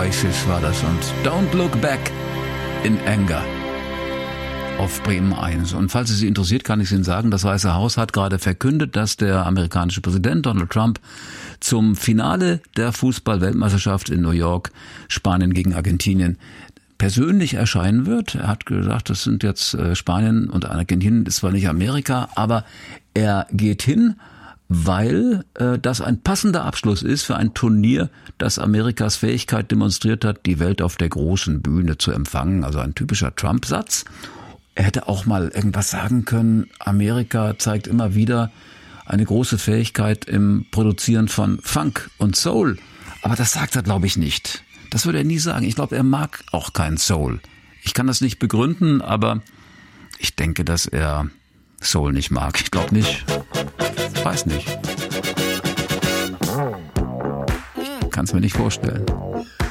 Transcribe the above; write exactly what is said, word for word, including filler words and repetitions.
Oasis war das und Don't Look Back in Anger auf Bremen eins. Und falls es Sie interessiert, kann ich Ihnen sagen, das Weiße Haus hat gerade verkündet, dass der amerikanische Präsident Donald Trump zum Finale der Fußball-Weltmeisterschaft in New York, Spanien gegen Argentinien, persönlich erscheinen wird. Er hat gesagt, das sind jetzt Spanien und Argentinien, ist zwar nicht Amerika, aber er geht hin, weil äh, das ein passender Abschluss ist für ein Turnier, das Amerikas Fähigkeit demonstriert hat, die Welt auf der großen Bühne zu empfangen. Also ein typischer Trump-Satz. Er hätte auch mal irgendwas sagen können, Amerika zeigt immer wieder eine große Fähigkeit im Produzieren von Funk und Soul. Aber das sagt er, glaube ich, nicht. Das würde er nie sagen. Ich glaube, er mag auch kein Soul. Ich kann das nicht begründen, aber ich denke, dass er Soul nicht mag. Ich glaube nicht. Ich weiß nicht. Ich kann es mir nicht vorstellen.